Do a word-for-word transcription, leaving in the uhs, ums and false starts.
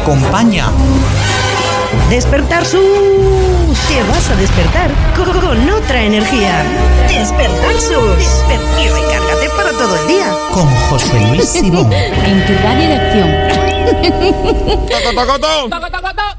acompaña. Despertar Sus. Te vas a despertar con, con otra energía. Despertar Sus. Y recárgate para todo el día. Con José Luis Simón. En tu radio de acción. ¡Toco, toco, toco!